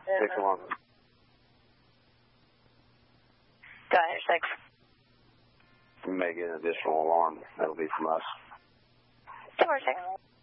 6 alarm. Go ahead, 6. Make an additional alarm. That'll be from us. 2 or 6.